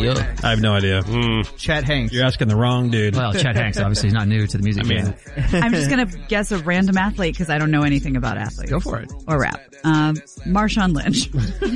I have no idea. Chet Hanks. You're asking the wrong dude. Well, Chet Hanks, obviously, he's not new to the music game. I'm just going to guess a random athlete because I don't know anything about athletes. Go for it. Or rap. Marshawn Lynch.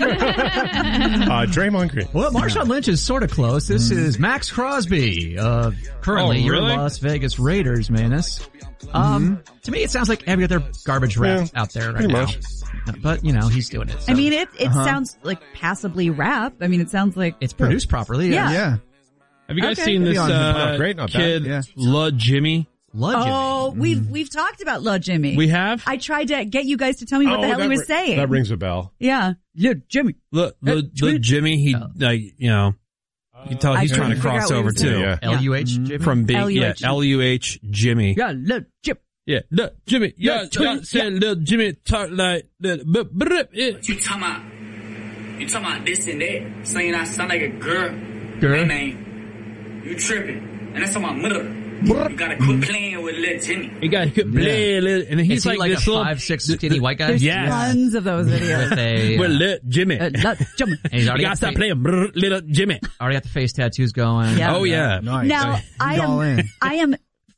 Draymond Green. Well, Marshawn Lynch is sort of close. This is Max Crosby, currently your Las Vegas Raiders, Manus. To me, it sounds like every other garbage rap out there right now. But, you know, he's doing it. So. I mean, it sounds like passably rap. I mean, it sounds like it's produced properly. Yeah. Have you guys seen this kid, La Jimmy? Oh, we've talked about La Jimmy. We have? I tried to get you guys to tell me what the hell he was saying. That rings a bell. Yeah. Yeah, Jimmy. La Jimmy, he, like, you know, you can tell he's trying to cross over too. Yeah. L-U-H? From being, L-U-H Jimmy. Yeah, La Jimmy. Yeah, look, Jimmy. Yeah, said little Jimmy talk like that. What you talking about? You talking about this and that? Saying I sound like a girl. Hey, man, you tripping. And that's on my mother. You gotta quit playing with little Jimmy. You gotta quit playing, and he's like this a little 5'6" skinny white guy. There's tons of those videos. With little Jimmy. Jimmy. He's You gotta stop playing, little Jimmy. Already got the face tattoos going. Yeah. Oh yeah. Nice. Now, I am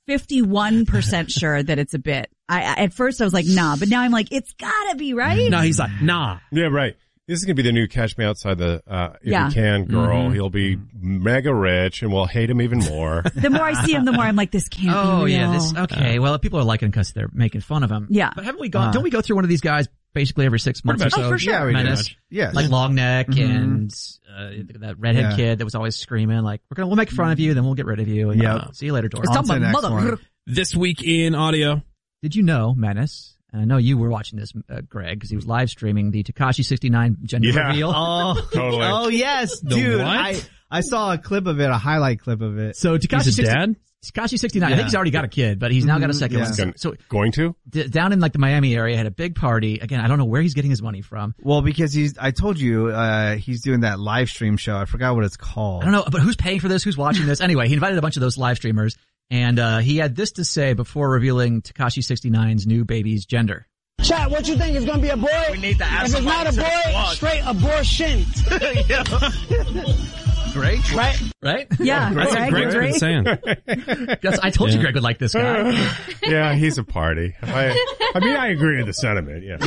51% sure that it's a bit. At first I was like, nah, but now I'm like, it's gotta be, right? No, he's like, nah. Yeah, right. This is going to be the new Catch Me Outside the If You Can girl. He'll be mega rich and we'll hate him even more. The more I see him, the more I'm like, this can't be real. Oh, yeah. Okay. Well, people are liking because they're making fun of him. Yeah. But haven't we gone, don't we go through one of these guys basically every 6 months or so? Oh, for sure. Yeah, we Menace? do. Yes. Like Longneck and that redhead kid that was always screaming like, we'll make fun of you, then we'll get rid of you. And, see you later, Doris. On to the next one. This week in audio. Did you know, Menace? And I know you were watching this, Greg, because he was live streaming the Tekashi 69 gender reveal. Oh, Totally. Oh, yes, dude. I saw a clip of it, a highlight clip of it. So He's a dad? Tekashi 69, I think he's already got a kid, but he's now got a second one. So going to? Down in like the Miami area, had a big party. Again, I don't know where he's getting his money from. Well, because I told you, he's doing that live stream show. I forgot what it's called. I don't know, but who's paying for this? Who's watching this? Anyway, he invited a bunch of those live streamers, and he had this to say before revealing Tekashi 69's new baby's gender. Chat, what you think is gonna be a boy? We need to ask. If it's not a boy, straight abortion. Great. Right? Yeah. That's what Greg's been saying. I told you Greg would like this guy. Yeah, he's a party. I mean, I agree with the sentiment. Yeah.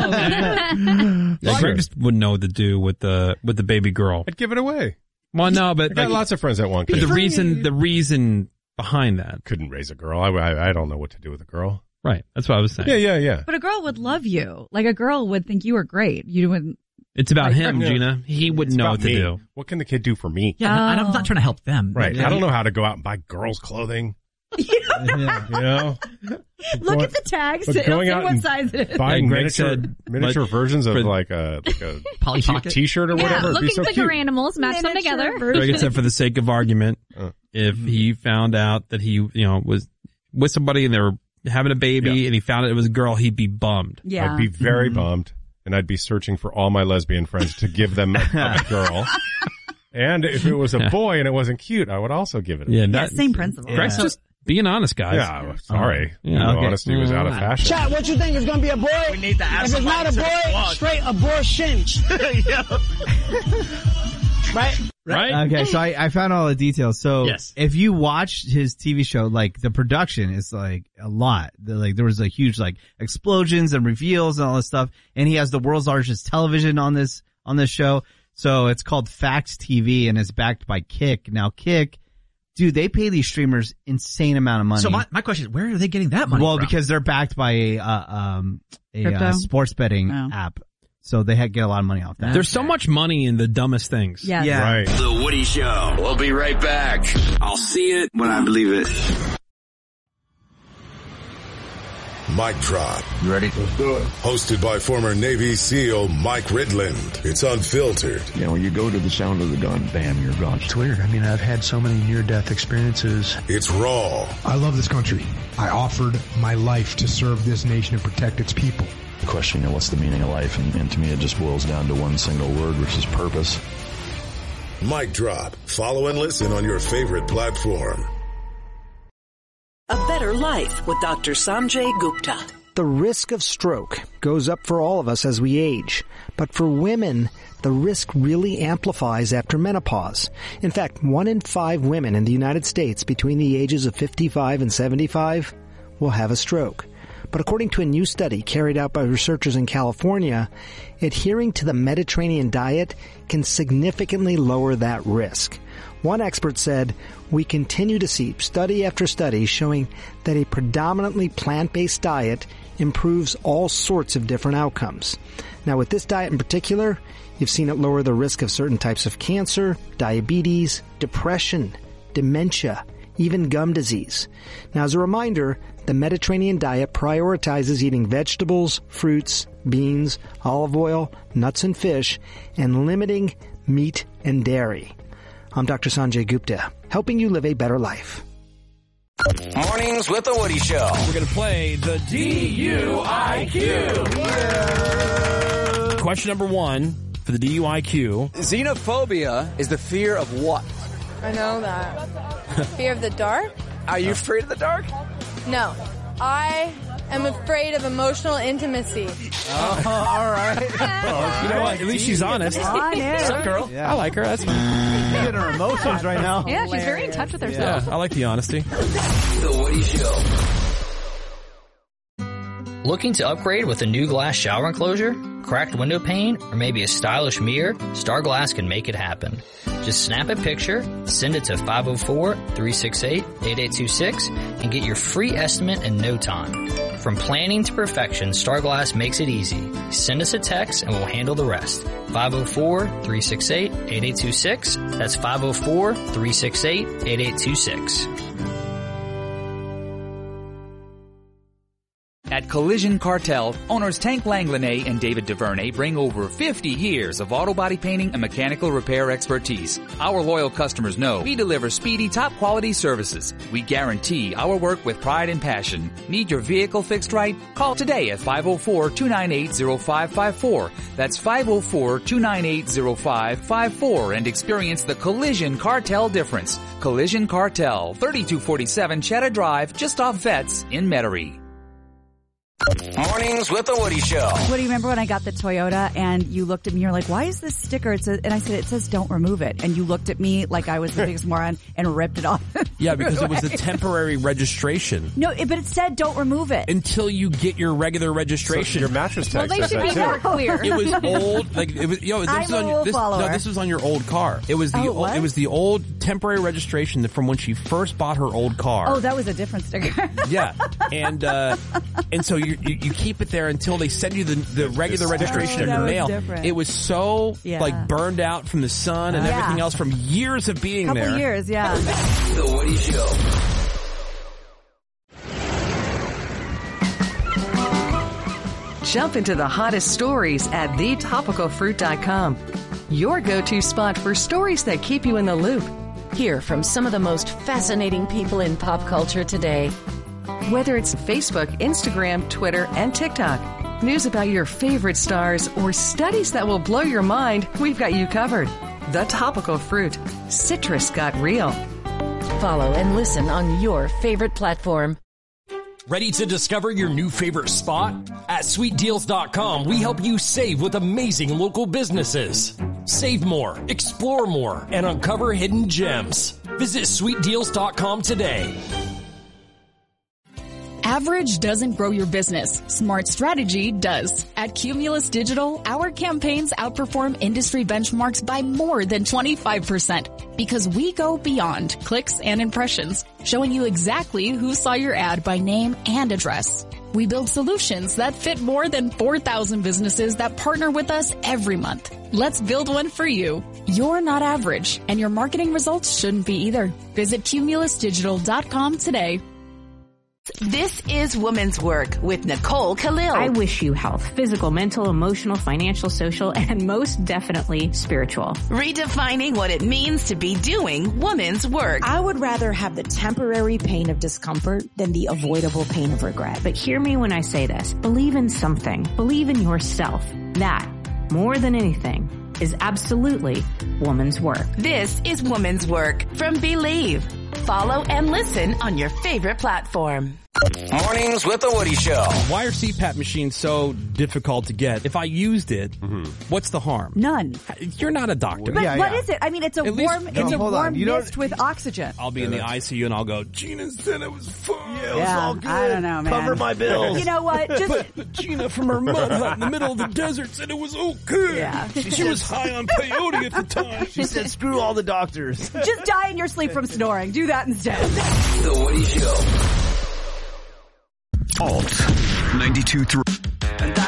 Greg just wouldn't know what to do with the baby girl. I'd give it away. Well, no, but I got lots of friends that want But kids. the reason behind that. Couldn't raise a girl. I don't know what to do with a girl. Right. That's what I was saying. Yeah. But a girl would love you. Like a girl would think you were great. You wouldn't. It's about him, Gina. He wouldn't know what to do. What can the kid do for me? Yeah, I'm not trying to help them. Right. I don't know how to go out and buy girls' clothing. You know? Look at the tags. But It'll going say out what and size it is. buying Greg said, miniature versions of like a Polly Pocket t-shirt or whatever. It'd be Looking so bigger cute. animals, match them together. Greg said, for the sake of argument, if he found out that he, was with somebody and they were having a baby and he found out it was a girl, he'd be bummed. Yeah. I'd be very bummed, and I'd be searching for all my lesbian friends to give them a girl. And if it was a boy and it wasn't cute, I would also give it a Yeah, same principle. Greg's just being honest, guys. Yeah, sorry. Yeah, okay. Honesty was out of fashion. Chat, what you think is gonna be a boy? We need to ask. If it's not a boy, straight abortion. Right? Okay, so I found all the details. So Yes. if you watch his TV show, like the production is like a lot. There was like huge like explosions and reveals and all this stuff. And he has the world's largest television on this show. So it's called Fax TV and it's backed by Kick. Now Kick, dude, they pay these streamers insane amount of money. So my question is, where are they getting that money from? Because they're backed by a sports betting app. So they get a lot of money off that. There's so much money in the dumbest things. Yes. Yeah. Right. The Woody Show. We'll be right back. I'll see it when I believe it. Mic Drop. You ready? Let's do it. Hosted by former Navy SEAL Mike Ridland. It's unfiltered. You know, when you go to the sound of the gun, bam, you're gone. It's weird. I mean, I've had so many near-death experiences. It's raw. I love this country. I offered my life to serve this nation and protect its people. The question, what's the meaning of life? And to me, it just boils down to one single word, which is purpose. Mic Drop. Follow and listen on your favorite platform. A Better Life with Dr. Sanjay Gupta. the risk of stroke goes up for all of us as we age. But for women, the risk really amplifies after menopause. In fact, 1 in 5 women in the United States between the ages of 55 and 75 will have a stroke. But according to a new study carried out by researchers in California, adhering to the Mediterranean diet can significantly lower that risk. One expert said, "We continue to see study after study showing that a predominantly plant-based diet improves all sorts of different outcomes." Now, with this diet in particular, you've seen it lower the risk of certain types of cancer, diabetes, depression, dementia, even gum disease. Now, as a reminder, the Mediterranean diet prioritizes eating vegetables, fruits, beans, olive oil, nuts and fish, and limiting meat and dairy. I'm Dr. Sanjay Gupta, helping you live a better life. Mornings with the Woody Show. We're going to play the DUIQ. Yeah. Question number 1 for the DUIQ. Xenophobia is the fear of what? I know that. Fear of the dark? Are you afraid of the dark? No. I am afraid of emotional intimacy. Oh, all right. You know what? At least she's honest. What's up, girl? Yeah. I like her. That's fine. She's in her emotions right now. Yeah, she's very in touch with herself. Yeah, I like the honesty. The Woody Show. Looking to upgrade with a new glass shower enclosure, cracked window pane, or maybe a stylish mirror? Star Glass can make it happen. Just snap a picture, send it to 504-368-8826, and get your free estimate in no time. From planning to perfection, Star Glass makes it easy. Send us a text and we'll handle the rest. 504-368-8826. That's 504-368-8826. At Collision Cartel, owners Tank Langlanay and David DuVernay bring over 50 years of auto body painting and mechanical repair expertise. Our loyal customers know we deliver speedy, top-quality services. We guarantee our work with pride and passion. Need your vehicle fixed right? Call today at 504-298-0554. That's 504-298-0554 and experience the Collision Cartel difference. Collision Cartel, 3247 Cheddar Drive, just off Vets in Metairie. Mornings with the Woody Show. Woody, remember when I got the Toyota and you looked at me, you're like, why is this sticker? And I said, it says don't remove it. And you looked at me like I was the biggest moron and ripped it off. Yeah, because it was a temporary registration. No, but it said don't remove it. Until you get your regular registration. So your mattress tag says that too. Well, they should be more clear. It was old. Like it was, this was on your old car. It was it was the old temporary registration from when she first bought her old car. Oh, that was a different sticker. Yeah. And so you keep it there until they send you the regular registration in the mail. Different. It was so like burned out from the sun and everything else from years of being there. Couple years, yeah. The Woody Show. Jump into the hottest stories at thetopicalfruit.com. Your go-to spot for stories that keep you in the loop. Hear from some of the most fascinating people in pop culture today. Whether it's Facebook, Instagram, Twitter, and TikTok, news about your favorite stars, or studies that will blow your mind, we've got you covered. The Topical Fruit. Citrus got real. Follow and listen on your favorite platform. Ready to discover your new favorite spot? At SweetDeals.com, we help you save with amazing local businesses. Save more, explore more, and uncover hidden gems. Visit SweetDeals.com today. Average doesn't grow your business. Smart strategy does. At Cumulus Digital, our campaigns outperform industry benchmarks by more than 25% because we go beyond clicks and impressions, showing you exactly who saw your ad by name and address. We build solutions that fit more than 4,000 businesses that partner with us every month. Let's build one for you. You're not average, and your marketing results shouldn't be either. Visit cumulusdigital.com today. This is Woman's Work with Nicole Khalil. I wish you health, physical, mental, emotional, financial, social, and most definitely spiritual. Redefining what it means to be doing woman's work. I would rather have the temporary pain of discomfort than the avoidable pain of regret. But hear me when I say this. Believe in something. Believe in yourself. That, more than anything, is absolutely woman's work. This is Woman's Work from Believe. Follow and listen on your favorite platform. Mornings with the Woody Show. Why are CPAP machines so difficult to get? If I used it, what's the harm? None. You're not a doctor. But what is it? I mean, it's a warm mist with oxygen. I'll be in the ICU and I'll go, Gina said it was fun. Yeah, it was all good. I don't know, man. Cover my bills. You know what? But Gina from her mud hut in the middle of the desert said it was okay. Yeah. She was high on peyote at the time. She said, screw all the doctors. Just die in your sleep from snoring. Do that instead. The Woody Show. Alt 92.3.